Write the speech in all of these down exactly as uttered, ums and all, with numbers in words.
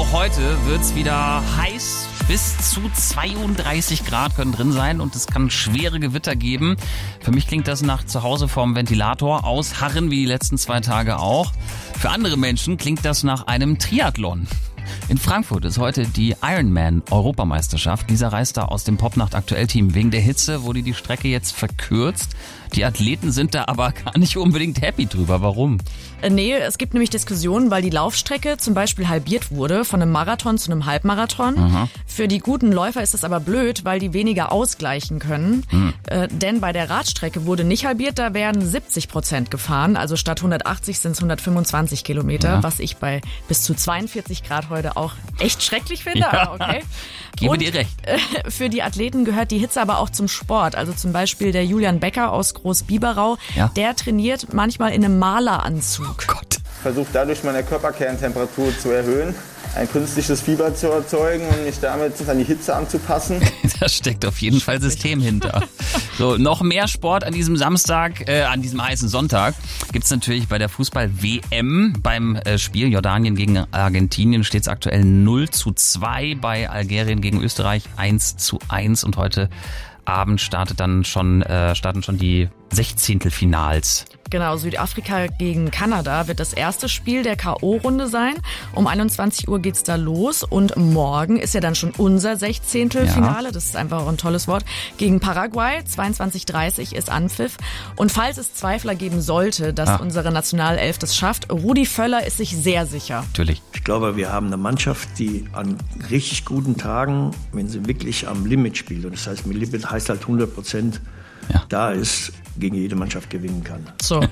Auch heute wird's wieder heiß. Bis zu zweiunddreißig Grad können drin sein und es kann schwere Gewitter geben. Für mich klingt das nach zu Hause vorm Ventilator ausharren, wie die letzten zwei Tage auch. Für andere Menschen klingt das nach einem Triathlon. In Frankfurt ist heute die Ironman-Europameisterschaft. Lisa reist da aus dem Popnacht-Aktuell-Team. Wegen der Hitze wurde die Strecke jetzt verkürzt. Die Athleten sind da aber gar nicht unbedingt happy drüber. Warum? Äh, nee, es gibt nämlich Diskussionen, weil die Laufstrecke zum Beispiel halbiert wurde, von einem Marathon zu einem Halbmarathon. Mhm. Für die guten Läufer ist das aber blöd, weil die weniger ausgleichen können. Mhm. Äh, denn bei der Radstrecke wurde nicht halbiert, da werden siebzig Prozent gefahren. Also statt hundertachtzig sind es hundertfünfundzwanzig Kilometer, ja. Was ich bei bis zu zweiundvierzig Grad heute auch echt schrecklich finde, ja. Aber okay. Gebe Und, dir recht. Äh, für die Athleten gehört die Hitze aber auch zum Sport. Also zum Beispiel der Julian Becker aus Großbiberau, ja. Der trainiert manchmal in einem Maleranzug. Oh Gott. Versuche dadurch meine Körperkerntemperatur zu erhöhen, ein künstliches Fieber zu erzeugen und mich damit an die Hitze anzupassen. Da steckt auf jeden Fall System hinter. So, noch mehr Sport an diesem Samstag, äh, an diesem heißen Sonntag gibt's natürlich bei der Fußball-W M. Beim äh, Spiel Jordanien gegen Argentinien steht's aktuell null zu zwei, bei Algerien gegen Österreich eins zu eins und heute Abend startet dann schon, äh, starten schon die Sechzehntelfinals. Genau, Südafrika gegen Kanada wird das erste Spiel der K O-Runde sein. Um einundzwanzig Uhr geht's da los und morgen ist ja dann schon unser Sechzehntelfinale. Ja. Das ist einfach auch ein tolles Wort. Gegen Paraguay, zweiundzwanzig Uhr dreißig ist Anpfiff. Und falls es Zweifler geben sollte, dass ah. unsere Nationalelf das schafft, Rudi Völler ist sich sehr sicher. Natürlich. Ich glaube, wir haben eine Mannschaft, die an richtig guten Tagen, wenn sie wirklich am Limit spielt, und das heißt, mit Limit heißt halt hundert Prozent, ja. Da ist, gegen jede Mannschaft gewinnen kann. So.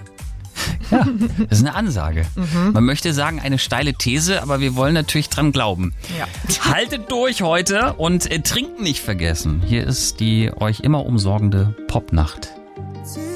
Ja, das ist eine Ansage. Mhm. Man möchte sagen, eine steile These, aber wir wollen natürlich dran glauben. Ja. Haltet durch heute und äh, trinken nicht vergessen. Hier ist die euch immer umsorgende Popnacht.